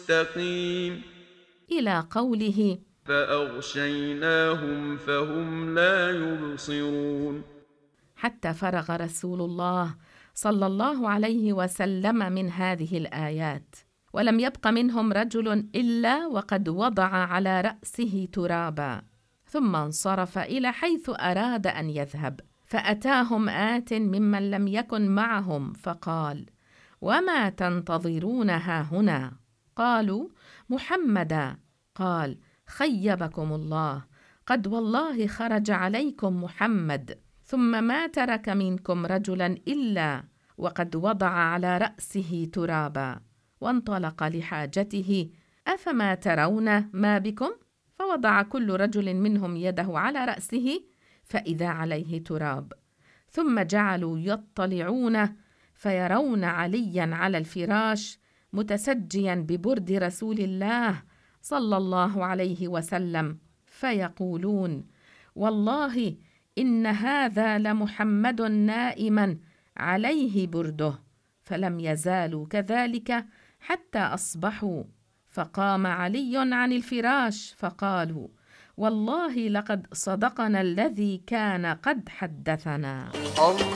مستقيم. إلى قوله: فأغشيناهم فهم لا يبصرون. حتى فرغ رسول الله صلى الله عليه وسلم من هذه الآيات، ولم يبق منهم رجل إلا وقد وضع على رأسه ترابا، ثم انصرف إلى حيث أراد أن يذهب، فأتاهم آت ممن لم يكن معهم فقال: وما تنتظرون هاهنا؟ قالوا: محمدا. قال: خيبكم الله، قد والله خرج عليكم محمد، ثم ما ترك منكم رجلا إلا وقد وضع على رأسه ترابا، وانطلق لحاجته، أفما ترون ما بكم؟ فوضع كل رجل منهم يده على رأسه فإذا عليه تراب، ثم جعلوا يطلعون فيرون عليا على الفراش متسجيا ببرد رسول الله صلى الله عليه وسلم، فيقولون: والله إن هذا لمحمد نائما عليه برده. فلم يزالوا كذلك حتى أصبحوا، فقام علي عن الفراش فقالوا: والله لقد صدقنا الذي كان قد حدثنا.